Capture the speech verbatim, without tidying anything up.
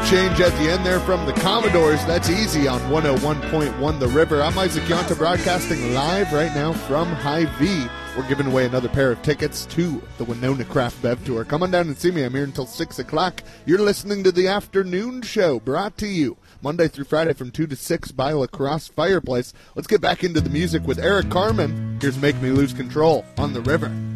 change at the end there from the Commodores. That's easy on one oh one point one The River. I'm Isaac Yonta, broadcasting live right now from Hy-Vee. We're giving away another pair of tickets to the Winona Craft Bev Tour. Come on down and see me. I'm here until six o'clock. You're listening to the Afternoon Show, brought to you Monday through Friday from two to six by La Crosse Fireplace. Let's get back into the music with Eric Carmen. Here's Make Me Lose Control on The River.